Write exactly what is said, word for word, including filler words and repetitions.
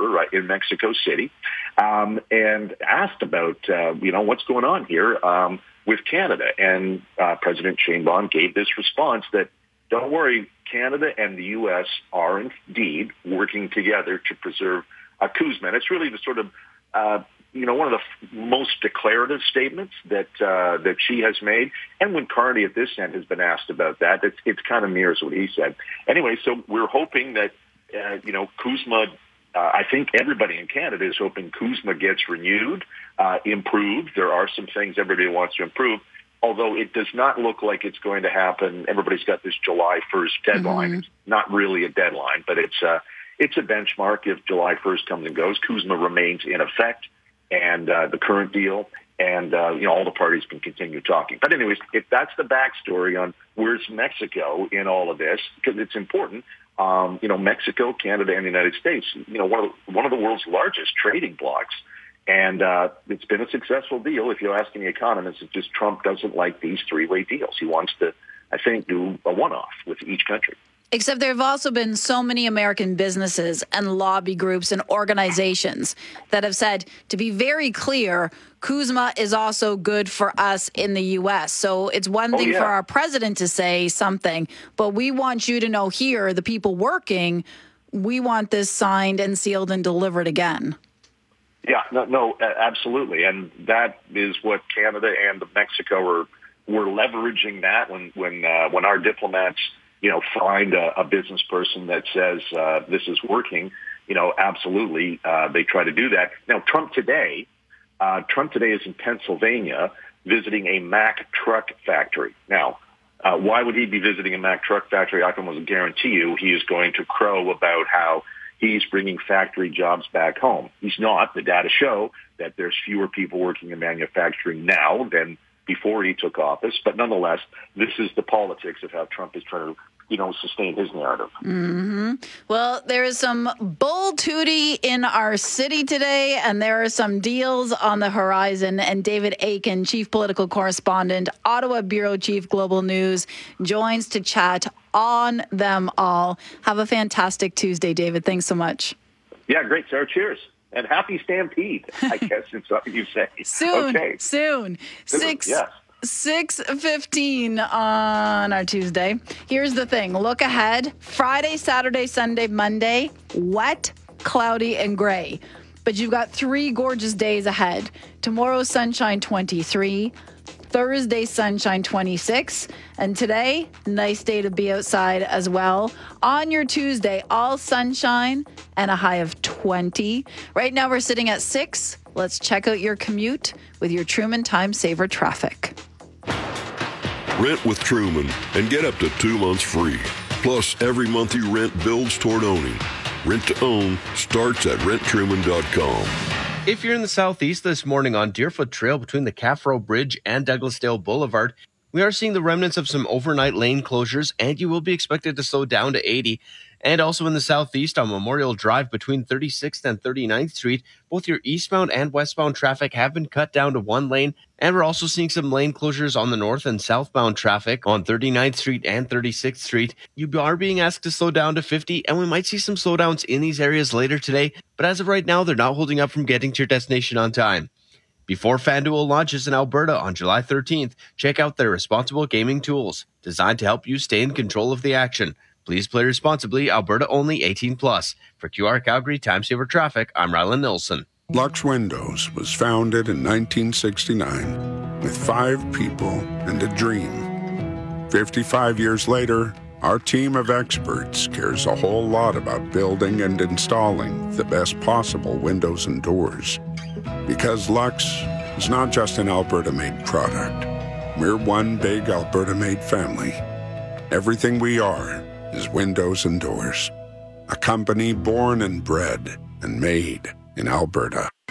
border right in Mexico City, um, and asked about, uh, you know, what's going on here um, with Canada. And uh, President Sheinbaum gave this response that, don't worry, Canada and the U S are indeed working together to preserve uh, CUSMA. And it's really the sort of, uh, you know, one of the f- most declarative statements that uh, that she has made. And when Carney at this end has been asked about that, it's, it's kind of mirrors what he said. Anyway, so we're hoping that, uh, you know, CUSMA, uh, I think everybody in Canada is hoping CUSMA gets renewed, uh, improved. There are some things everybody wants to improve, although it does not look like it's going to happen. Everybody's got this July first deadline. Mm-hmm. It's not really a deadline, but it's, uh, it's a benchmark. If July first comes and goes, CUSMA remains in effect. And uh, the current deal, and, uh, you know, all the parties can continue talking. But anyways, if that's the backstory on where's Mexico in all of this, because it's important, um, you know, Mexico, Canada, and the United States, you know, one of the, one of the world's largest trading blocs. And uh, it's been a successful deal. If you ask any economists, it's just Trump doesn't like these three-way deals. He wants to, I think, do a one-off with each country. Except there have also been so many American businesses and lobby groups and organizations that have said, to be very clear, CUSMA is also good for us in the U S. So it's one thing oh, yeah. for our president to say something, but we want you to know here, the people working, we want this signed and sealed and delivered again. Yeah, no, no, absolutely. And that is what Canada and Mexico are, were leveraging that when, when, uh, when our diplomats you know, find a, a business person that says uh, this is working, you know, absolutely, uh, they try to do that. Now, Trump today, uh, Trump today is in Pennsylvania visiting a Mack truck factory. Now, uh, why would he be visiting a Mack truck factory? I can almost guarantee you he is going to crow about how he's bringing factory jobs back home. He's not. The data show that there's fewer people working in manufacturing now than before he took office. But nonetheless, this is the politics of how Trump is trying to, you know, sustain his narrative. Mm-hmm. Well, there is some bull tootie in our city today, and there are some deals on the horizon. And David Akin, chief political correspondent, Ottawa Bureau Chief Global News, joins to chat on them all. Have a fantastic Tuesday, David. Thanks so much. Yeah, great, Sarah. Cheers. And happy Stampede, I guess it's what you say. Soon, okay. soon. Six, yes. six fifteen on our Tuesday. Here's the thing. Look ahead. Friday, Saturday, Sunday, Monday, wet, cloudy, and gray. But you've got three gorgeous days ahead. Tomorrow, sunshine twenty-three. Thursday, sunshine twenty-six. And today, nice day to be outside as well. On your Tuesday, all sunshine and a high of twenty. Right now, we're sitting at six. Let's check out your commute with your Truman Time Saver traffic. Rent with Truman and get up to two months free. Plus, every month you rent builds toward owning. Rent to own starts at rent truman dot com. If you're in the southeast this morning on Deerfoot Trail between the Caffro Bridge and Douglasdale Boulevard, we are seeing the remnants of some overnight lane closures, and you will be expected to slow down to eighty. And also in the southeast on Memorial Drive between thirty-sixth and thirty-ninth Street, both your eastbound and westbound traffic have been cut down to one lane. And we're also seeing some lane closures on the north and southbound traffic on thirty-ninth Street and thirty-sixth Street. You are being asked to slow down to fifty, and we might see some slowdowns in these areas later today. But as of right now, they're not holding up from getting to your destination on time. Before FanDuel launches in Alberta on July thirteenth, check out their responsible gaming tools, designed to help you stay in control of the action. Please play responsibly. Alberta only, eighteen plus. For Q R Calgary Time Saver Traffic, I'm Rylan Nilsson. Lux Windows was founded in nineteen sixty-nine with five people and a dream. fifty-five years later, our team of experts cares a whole lot about building and installing the best possible windows and doors. Because Lux is not just an Alberta-made product. We're one big Alberta-made family. Everything we are is windows and doors. A company born and bred and made in Alberta.